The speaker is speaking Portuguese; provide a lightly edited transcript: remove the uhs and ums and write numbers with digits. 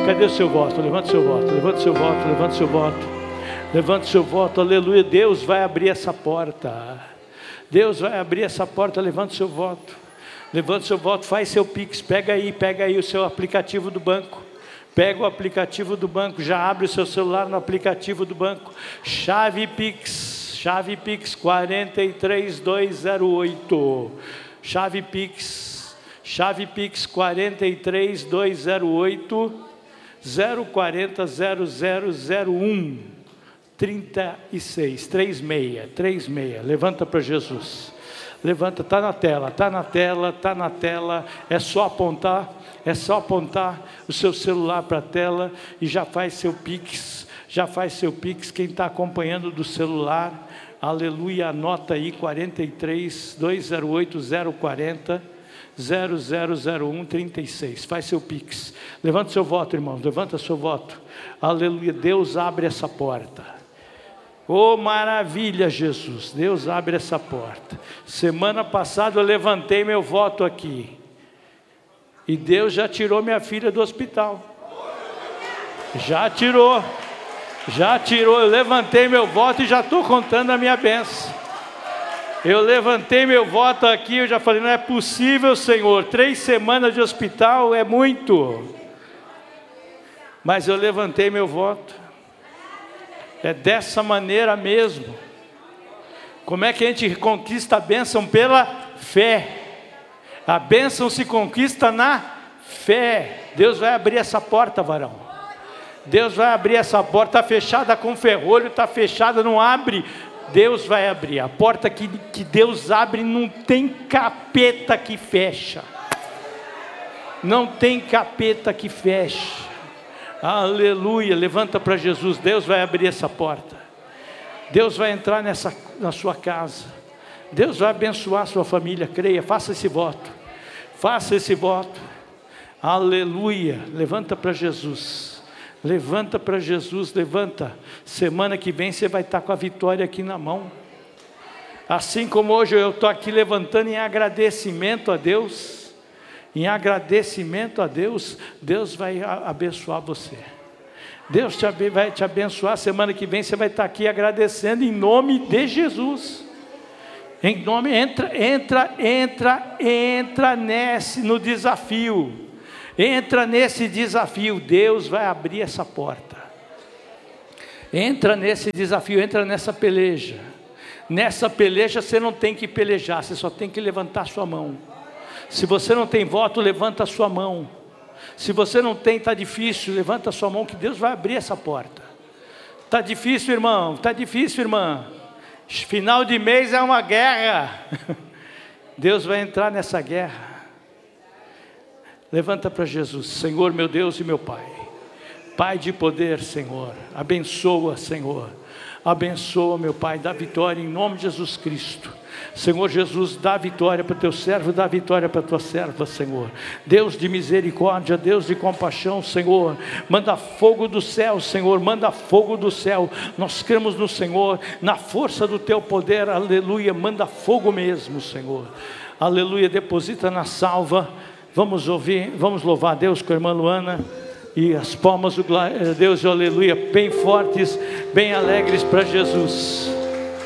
Cadê o seu voto? Levante o seu voto, levante o seu voto, levante o seu voto. Levante o seu voto, aleluia. Deus vai abrir essa porta. Deus vai abrir essa porta, levante o seu voto. Levante o seu voto, faz seu Pix, pega aí o seu aplicativo do banco. Pega o aplicativo do banco, já abre o seu celular no aplicativo do banco. Chave Pix 43208. Chave Pix 43208 040 0001 36. Levanta para Jesus. Levanta, está na tela. É só apontar o seu celular para a tela e já faz seu Pix. Quem está acompanhando do celular, aleluia, anota aí 43208 040 0001 36. Faz seu Pix. Levanta seu voto, irmãos. Levanta seu voto. Aleluia. Deus abre essa porta. Oh, maravilha, Jesus. Deus abre essa porta. Semana passada eu levantei meu voto aqui. E Deus já tirou minha filha do hospital. Já tirou. Eu levantei meu voto e já estou contando a minha bênção. Eu levantei meu voto aqui, eu já falei, não é possível, Senhor, 3 semanas de hospital é muito. Mas eu levantei meu voto. É dessa maneira mesmo. Como é que a gente conquista a bênção? Pela fé. A bênção se conquista na fé. Deus vai abrir essa porta, varão. Deus vai abrir essa porta. Está fechada com ferrolho, está fechada, não abre. Deus vai abrir. A porta que Deus abre não tem capeta que fecha. Não tem capeta que fecha. Aleluia, levanta para Jesus. Deus vai abrir essa porta. Deus vai entrar na sua casa. Deus vai abençoar a sua família. Creia, faça esse voto. Aleluia, levanta para Jesus. Levanta. Semana que vem você vai estar com a vitória aqui na mão. Assim como hoje eu estou aqui levantando em agradecimento a Deus. Deus vai abençoar você. Deus vai te abençoar. Semana que vem você vai estar aqui agradecendo em nome de Jesus. Entra no desafio. Entra nesse desafio. Deus vai abrir essa porta. Entra nesse desafio, entra nessa peleja. Nessa peleja você não tem que pelejar, você só tem que levantar sua mão. Se você não tem voto, levanta a sua mão. Se você não tem, está difícil, levanta a sua mão que Deus vai abrir essa porta. Está difícil, irmão, está difícil, irmã. Final de mês é uma guerra. Deus vai entrar nessa guerra. Levanta para Jesus. Senhor, meu Deus e meu Pai. Pai de poder, Senhor. Abençoa, Senhor. Abençoa, meu Pai, dá vitória em nome de Jesus Cristo. Senhor Jesus, dá vitória para o teu servo, dá vitória para a tua serva, Senhor. Deus de misericórdia, Deus de compaixão, Senhor. Manda fogo do céu, Senhor, manda fogo do céu. Nós cremos no Senhor, na força do teu poder, aleluia. Manda fogo mesmo, Senhor. Aleluia, deposita na salva. Vamos louvar a Deus com a irmã Luana. E as palmas do Deus, aleluia, bem fortes, bem alegres para Jesus.